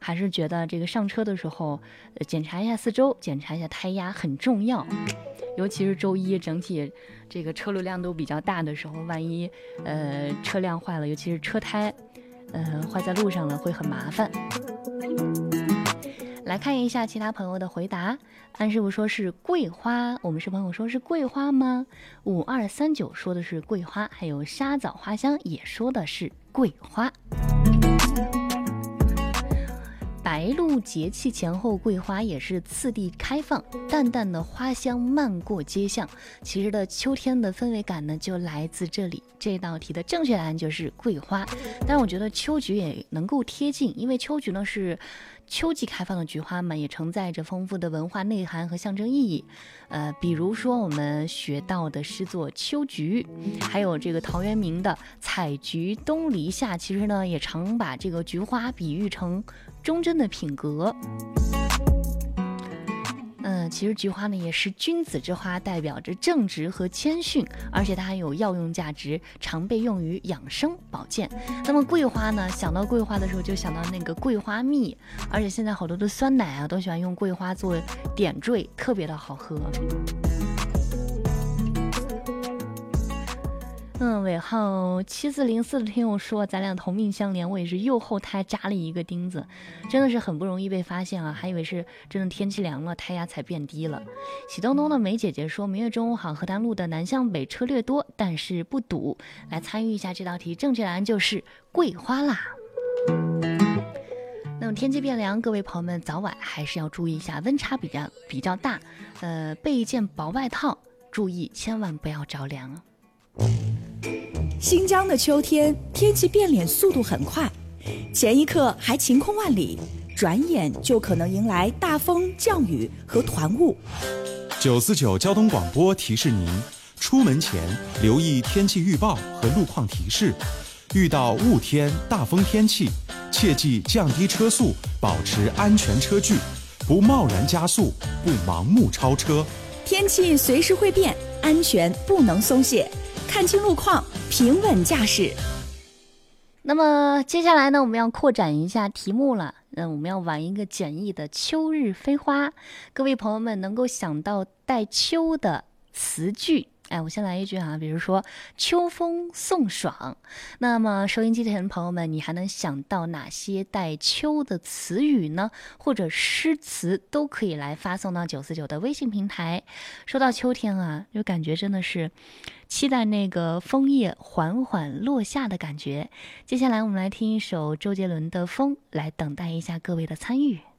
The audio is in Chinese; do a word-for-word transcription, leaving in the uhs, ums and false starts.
还是觉得这个上车的时候，呃，检查一下四周，检查一下胎压很重要。尤其是周一整体这个车流量都比较大的时候，万一呃车辆坏了，尤其是车胎，呃坏在路上了，会很麻烦。来看一下其他朋友的回答。安师傅说是桂花，我们是朋友说是桂花吗？五二三九说的是桂花，还有沙枣花香也说的是桂花。白露节气前后，桂花也是次第开放，淡淡的花香漫过街巷。其实的秋天的氛围感呢，就来自这里。这道题的正确答案就是桂花，但是我觉得秋菊也能够贴近，因为秋菊呢是秋季开放的菊花嘛，也承载着丰富的文化内涵和象征意义。呃，比如说我们学到的诗作《秋菊》，还有这个陶渊明的“采菊东篱下”，其实呢也常把这个菊花比喻成忠贞的品格。嗯，其实菊花呢也是君子之花，代表着正直和谦逊，而且它还有药用价值，常被用于养生保健。那么桂花呢，想到桂花的时候就想到那个桂花蜜，而且现在好多的酸奶啊都喜欢用桂花做点缀，特别的好喝。嗯，尾号七四零四的听友说，咱俩同命相连，我也是右后胎扎了一个钉子，真的是很不容易被发现啊，还以为是真的天气凉了，胎压才变低了。喜东东的梅姐姐说，明月中午好，河南路的南向北车略多，但是不堵。来参与一下这道题，正确答案就是桂花啦。那么天气变凉，各位朋友们早晚还是要注意一下，温差比较比较大，呃，备一件薄外套，注意千万不要着凉啊。 新疆的秋天，天气变脸速度很快，前一刻还晴空万里，转眼就可能迎来大风、降雨和团雾。 九四九交通广播提示您，出门前留意天气预报和路况提示，遇到雾天、大风天气，切记降低车速，保持安全车距，不贸然加速，不盲目超车。 天气随时会变，安全不能松懈，看清路况，平稳驾驶。 那么接下来呢，我们要扩展一下题目了。嗯，我们要玩一个简易的秋日飞花。各位朋友们能够想到带秋的词句，哎，我先来一句哈，比如说秋风送爽。那么收音机前的朋友们，你还能想到哪些带秋的词语呢？或者诗词都可以来发送到九四九的微信平台。说到秋天啊，就感觉真的是期待那个枫叶缓缓落下的感觉。接下来我们来听一首周杰伦的《风》，来等待一下各位的参与。